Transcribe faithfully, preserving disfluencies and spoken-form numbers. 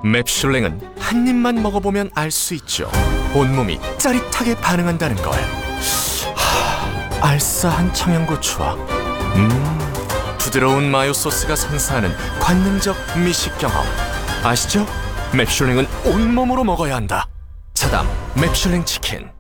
맵슐랭은 한 입만 먹어보면 알 수 있죠. 온몸이 짜릿하게 반응한다는 걸. 하, 알싸한 청양고추와 음, 부드러운 마요 소스가 선사하는 관능적 미식 경험. 아시죠? 맵슐랭은 온몸으로 먹어야 한다. 차담 맵슐랭 치킨.